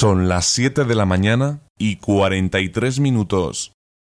Son las 7 de la mañana y 43 minutos.